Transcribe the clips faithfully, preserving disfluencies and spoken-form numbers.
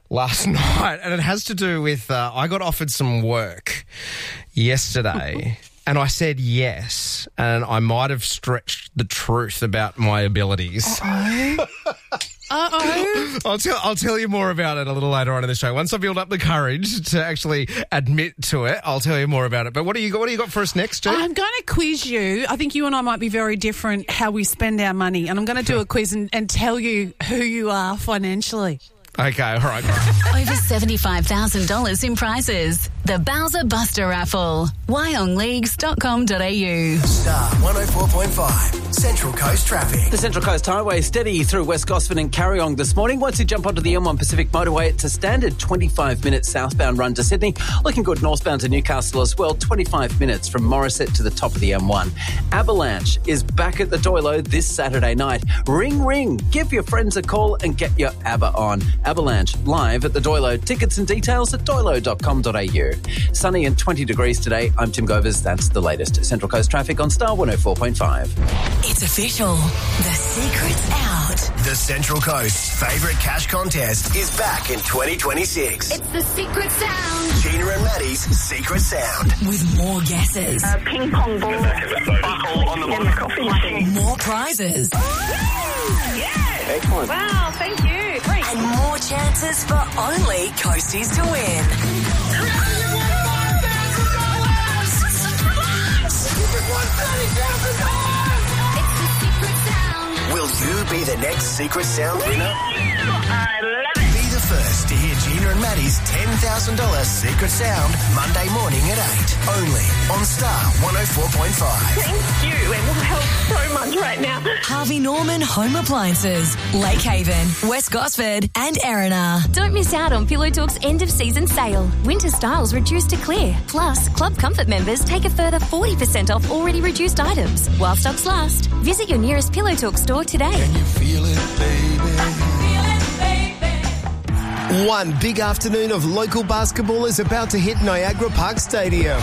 last night, and it has to do with uh, I got offered some work yesterday. And I said yes, and I might have stretched the truth about my abilities. Uh-oh. Uh-oh. I'll tell I'll tell you more about it a little later on in the show. Once I build up the courage to actually admit to it, I'll tell you more about it. But what do you got? What do you got for us next, Jane? I'm going to quiz you. I think you and I might be very different how we spend our money, and I'm going to do a quiz and, and tell you who you are financially. Okay, all right. Over seventy-five thousand dollars in prizes. The Bowser Buster Raffle. wyong leagues dot com dot a u. Star one oh four point five, Central Coast Traffic. The Central Coast Highway steady through West Gosford and Carryong this morning. Once you jump onto the M one Pacific Motorway, it's a standard twenty-five minute southbound run to Sydney. Looking good northbound to Newcastle as well, twenty-five minutes from Morisset to the top of the M one. Avalanche is back at the Doilo this Saturday night. Ring, ring. Give your friends a call and get your ABBA on. Avalanche live at the Doilo. Tickets and details at doilo dot com dot a u. Sunny and twenty degrees today. I'm Tim Govers. That's the latest. Central Coast Traffic on Star one oh four point five. It's official. The secret's out. The Central Coast's favourite cash contest is back in twenty twenty-six. It's the secret sound. Gina and Maddie's Secret Sound. With more guesses. A ping pong ball. Buckle on the and a coffee machine. More prizes. Excellent. Wow, thank you. Great. And more chances for only Coasties to win. Will you be the next Secret Sound winner? I love it. Be the first to hear Gina and Maddie's ten thousand dollars Secret Sound Monday morning at eight. Only on Star one oh four point five. Thank you. It will help so much right now. Harvey Norman Home Appliances, Lake Haven, West Gosford and Erina. Don't miss out on Pillow Talk's end-of-season sale. Winter styles reduced to clear. Plus, Club Comfort members take a further forty percent off already reduced items. While stocks last, visit your nearest Pillow Talk store today. Can you feel it, baby? One big afternoon of local basketball is about to hit Niagara Park Stadium.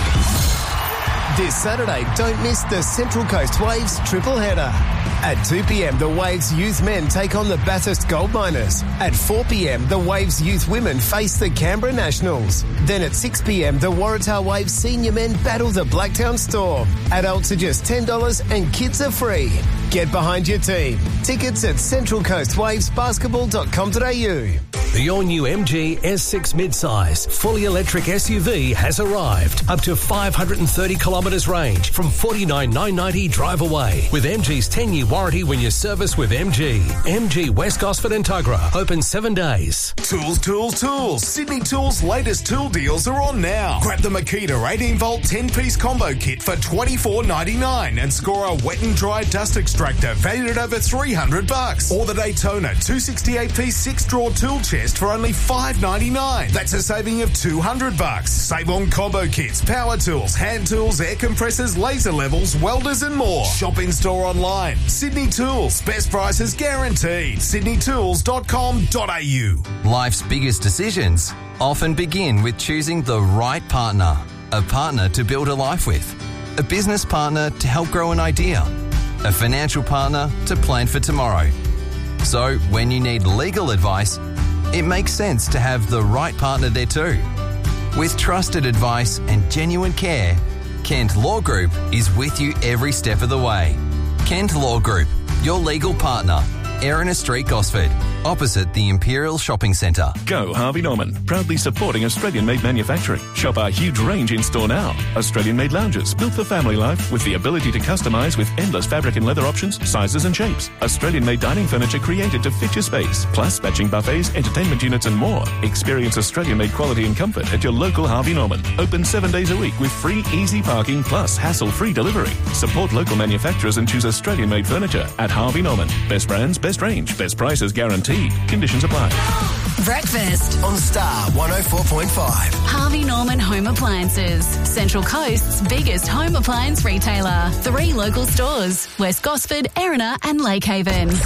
This Saturday, don't miss the Central Coast Waves triple header. At two p.m, the Waves Youth Men take on the Bathurst Gold Miners. At four p.m, the Waves Youth Women face the Canberra Nationals. Then at six p.m, the Waratah Waves Senior Men battle the Blacktown Storm. Adults are just ten dollars and kids are free. Get behind your team. Tickets at central coast waves basketball dot com dot a u. The all-new M G S six midsize, fully electric S U V has arrived. Up to five hundred thirty kilometres range from forty-nine thousand nine hundred ninety drive away. With M G's ten-year warranty when you service with M G. M G West Gosford and Tuggerah. Open seven days. Tools, tools, tools. Sydney Tools' latest tool deals are on now. Grab the Makita eighteen volt ten-piece combo kit for twenty-four ninety-nine and score a wet and dry dust extractor valued at over three hundred bucks. Or the Daytona two sixty-eight piece six-drawer tool chest for only five ninety-nine. That's a saving of two hundred bucks. Save on combo kits, power tools, hand tools, air compressors, laser levels, welders and more. Shop in store online. Sydney Tools. Best prices guaranteed. sydney tools dot com dot a u. Life's biggest decisions often begin with choosing the right partner. A partner to build a life with. A business partner to help grow an idea. A financial partner to plan for tomorrow. So when you need legal advice, it makes sense to have the right partner there too. With trusted advice and genuine care, Kent Law Group is with you every step of the way. Kent Law Group, your legal partner. Erina Street, Gosford, opposite the Imperial Shopping Centre. Go Harvey Norman, proudly supporting Australian-made manufacturing. Shop our huge range in store now. Australian-made lounges built for family life with the ability to customise with endless fabric and leather options, sizes and shapes. Australian-made dining furniture created to fit your space, plus matching buffets, entertainment units and more. Experience Australian-made quality and comfort at your local Harvey Norman. Open seven days a week with free easy parking plus hassle-free delivery. Support local manufacturers and choose Australian-made furniture at Harvey Norman. Best brands, best range, best prices guaranteed. Conditions apply. Breakfast on Star one oh four point five. Harvey Norman Home Appliances, Central Coast's biggest home appliance retailer. Three local stores, West Gosford, Erina and Lake Haven.